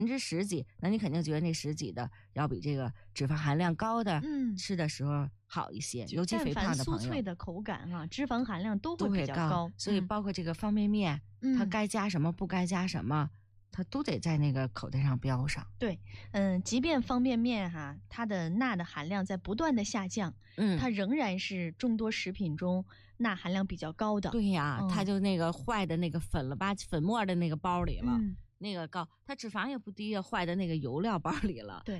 10%几，那你肯定觉得那10几的要比这个脂肪含量高的吃的时候好一些，尤其肥胖的朋友。 但凡酥脆的口感啊，脂肪含量都会比较高，所以包括这个方便面，它该加什么不该加什么，它都得在那个口袋上标上。 对，即便方便面它的钠的含量在不断的下降，它仍然是众多食品中钠含量比较高的。 对呀，它就那个坏的那个粉末的那个包里了。那个高，它脂肪也不低啊，坏的那个油料包里了。 对，